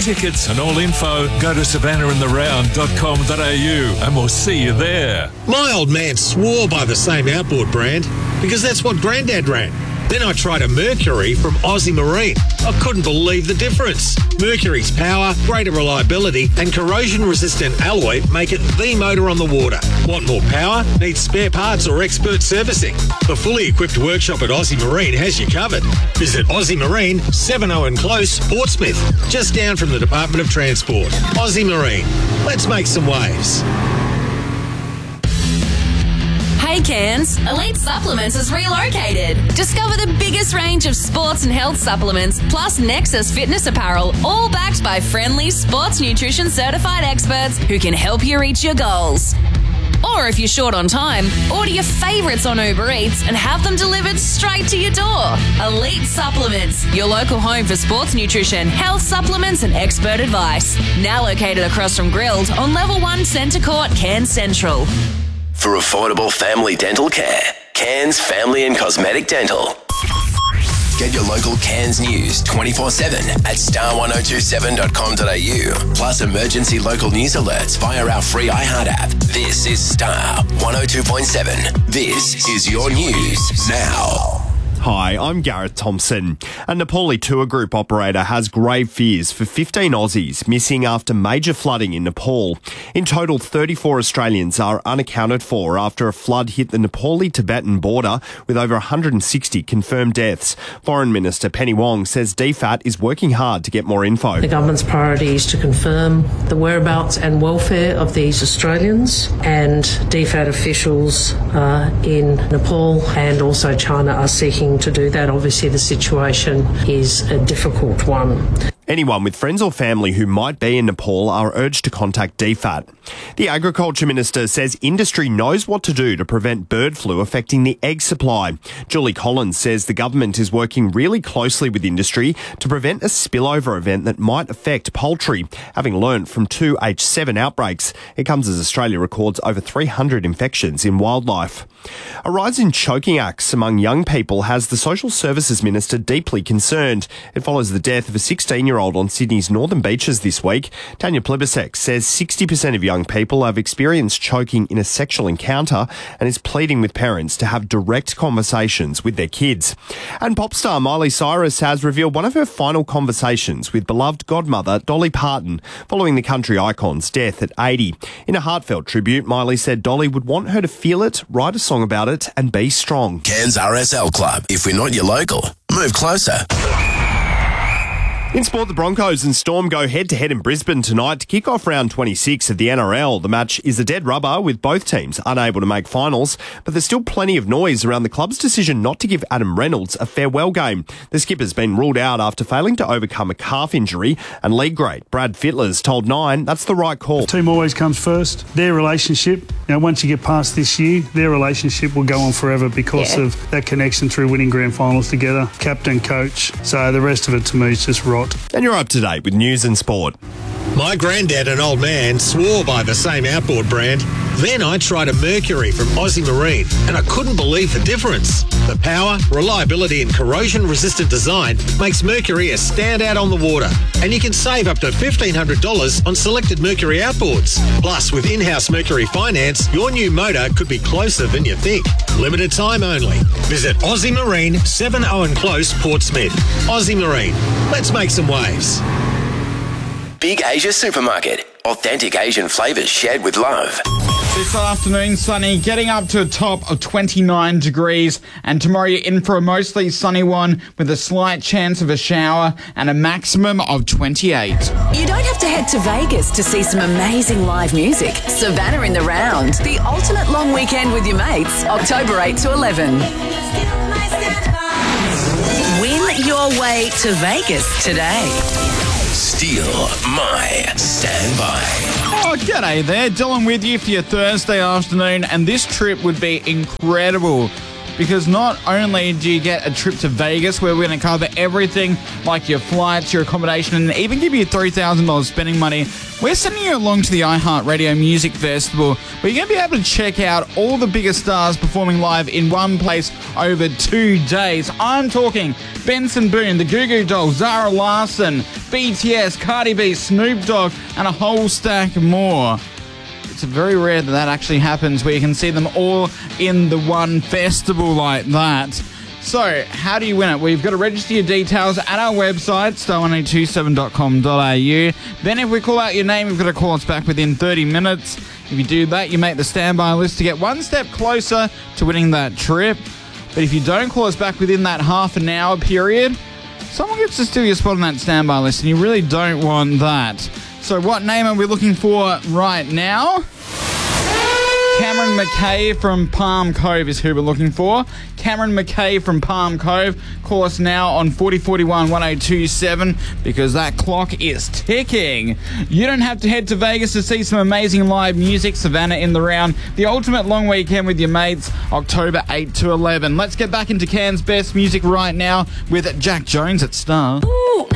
tickets and all info, go to savannahintheround.com.au and we'll see you there. My old man swore by the same outboard brand because that's what Grandad ran. Then I tried a Mercury from Aussie Marine. I couldn't believe the difference. Mercury's power, greater reliability and corrosion-resistant alloy make it the motor on the water. Want more power? Need spare parts or expert servicing? The fully equipped workshop at Aussie Marine has you covered. Visit Aussie Marine, 70 and Close, Portsmouth, just down from the Department of Transport. Aussie Marine. Let's make some waves. Hey Cairns, Elite Supplements has relocated. Discover the biggest range of sports and health supplements, plus Nexus fitness apparel, all backed by friendly sports nutrition certified experts who can help you reach your goals. Or if you're short on time, order your favourites on Uber Eats and have them delivered straight to your door. Elite Supplements, your local home for sports nutrition, health supplements and expert advice. Now located across from Grilled on Level 1 Centre Court, Cairns Central. For affordable family dental care, Cairns Family and Cosmetic Dental. Get your local Cairns news 24/7 at star1027.com.au. Plus emergency local news alerts via our free iHeart app. This is Star 102.7. This is your news now. Hi, I'm Gareth Thompson. A Nepali tour group operator has grave fears for 15 Aussies missing after major flooding in Nepal. In total, 34 Australians are unaccounted for after a flood hit the Nepali-Tibetan border with over 160 confirmed deaths. Foreign Minister Penny Wong says DFAT is working hard to get more info. The government's priority is to confirm the whereabouts and welfare of these Australians, and DFAT officials in Nepal and also China are seeking to do that. Obviously, the situation is a difficult one. Anyone with friends or family who might be in Nepal are urged to contact DFAT. The Agriculture Minister says industry knows what to do to prevent bird flu affecting the egg supply. Julie Collins says the government is working really closely with industry to prevent a spillover event that might affect poultry, having learnt from 2 H7 outbreaks. It comes as Australia records over 300 infections in wildlife. A rise in choking acts among young people has the Social Services Minister deeply concerned. It follows the death of a 16-year-old on Sydney's northern beaches this week. Tanya Plibersek says 60% of young people have experienced choking in a sexual encounter and is pleading with parents to have direct conversations with their kids. And pop star Miley Cyrus has revealed one of her final conversations with beloved godmother Dolly Parton following the country icon's death at 80. In a heartfelt tribute, Miley said Dolly would want her to feel it, write a song about it and be strong. Cairns RSL Club. If we're not your local, move closer. In sport, the Broncos and Storm go head-to-head in Brisbane tonight to kick off round 26 of the NRL. The match is a dead rubber with both teams unable to make finals, but there's still plenty of noise around the club's decision not to give Adam Reynolds a farewell game. The skipper's been ruled out after failing to overcome a calf injury, and league great Brad Fittler's told Nine that's the right call. The team always comes first. Their relationship, once you get past this year, their relationship will go on forever because of that connection through winning grand finals together, captain, coach. So the rest of it to me is just rot. And you're up to date with news and sport. My granddad and old man swore by the same outboard brand. Then I tried a Mercury from Aussie Marine, and I couldn't believe the difference. The power, reliability and corrosion-resistant design makes Mercury a standout on the water. And you can save up to $1,500 on selected Mercury outboards. Plus, with in-house Mercury finance, your new motor could be closer than you think. Limited time only. Visit Aussie Marine, 70 and Close, Portsmouth. Aussie Marine. Let's make some waves. Big Asia Supermarket. Authentic Asian flavours shared with love. This afternoon, sunny, getting up to a top of 29 degrees. And tomorrow you're in for a mostly sunny one with a slight chance of a shower and a maximum of 28. You don't have to head to Vegas to see some amazing live music. Savannah in the Round, the ultimate long weekend with your mates, October 8 to 11. Win your way to Vegas today. Steal my standby. Oh, g'day there. Dylan with you for your Thursday afternoon. And this trip would be incredible because not only do you get a trip to Vegas where we're going to cover everything like your flights, your accommodation, and even give you $3,000 spending money, we're sending you along to the iHeartRadio Music Festival where you're going to be able to check out all the biggest stars performing live in one place over 2 days. I'm talking Benson Boone, the Goo Goo Dolls, Zara Larsson, BTS, Cardi B, Snoop Dogg, and a whole stack more. It's very rare that actually happens where you can see them all in the one festival like that. So, how do you win it? Well, you've got to register your details at our website, star1827.com.au. Then if we call out your name, you've got to call us back within 30 minutes. If you do that, you make the standby list to get one step closer to winning that trip. But if you don't call us back within that half an hour period, someone gets to steal your spot on that standby list, and you really don't want that. So what name are we looking for right now? Cameron McKay from Palm Cove is who we're looking for. Cameron McKay from Palm Cove. Call us now on 4041 1027 because that clock is ticking. You don't have to head to Vegas to see some amazing live music. Savannah in the round. The ultimate long weekend with your mates, October 8 to 11. Let's get back into Cairns' best music right now with Jack Jones at Star.